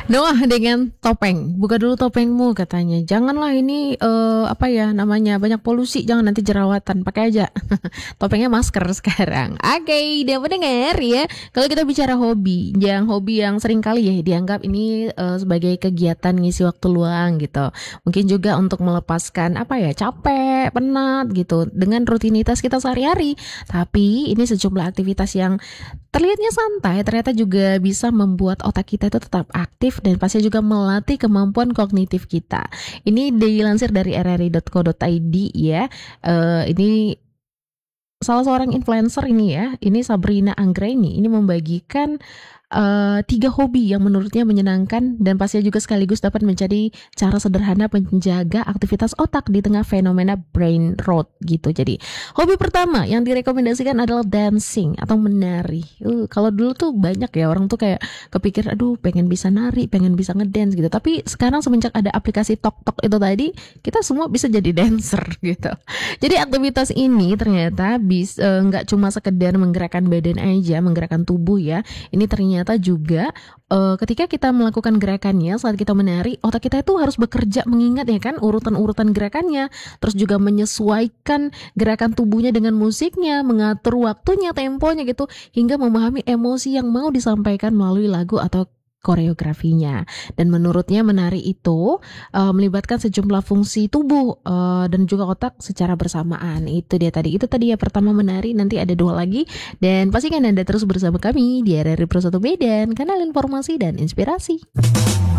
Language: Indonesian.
Noah dengan topeng. Buka dulu topengmu katanya. Janganlah ini apa ya namanya banyak polusi. Jangan nanti jerawatan. Pakai aja topengnya masker sekarang. Oke, dia mendengar ya. Kalau kita bicara hobi, yang sering kali ya dianggap ini sebagai kegiatan ngisi waktu luang gitu. Mungkin juga untuk melepaskan apa ya capek, penat gitu dengan rutinitas kita sehari-hari. Tapi ini sejumlah aktivitas yang terlihatnya santai, ternyata juga bisa membuat otak kita itu tetap aktif dan pasti juga melatih kemampuan kognitif kita. Ini dilansir dari rri.co.id ya. Ini salah seorang influencer ini ya, ini Sabrina Anggreni, ini membagikan 3 hobi yang menurutnya menyenangkan dan pastinya juga sekaligus dapat menjadi cara sederhana menjaga aktivitas otak di tengah fenomena brain rot gitu. Jadi hobi pertama yang direkomendasikan adalah dancing atau menari. Kalau dulu tuh banyak ya orang tuh kayak kepikir aduh pengen bisa nari, pengen bisa ngedance gitu. Tapi sekarang semenjak ada aplikasi Tok Tok itu tadi, kita semua bisa jadi dancer gitu. Jadi aktivitas ini ternyata bisa nggak cuma sekedar menggerakkan badan aja, menggerakkan tubuh ya. Ini ternyata juga ketika kita melakukan gerakannya saat kita menari, otak kita itu harus bekerja mengingat ya kan urutan-urutan gerakannya, terus juga menyesuaikan gerakan tubuhnya dengan musiknya, mengatur waktunya, temponya gitu, hingga memahami emosi yang mau disampaikan melalui lagu atau koreografinya. Dan menurutnya menari itu melibatkan sejumlah fungsi tubuh dan juga otak secara bersamaan. Itu tadi ya pertama menari, nanti ada 2 lagi dan pastikan Anda terus bersama kami di RRI Pro 1 Medan, kanal informasi dan inspirasi.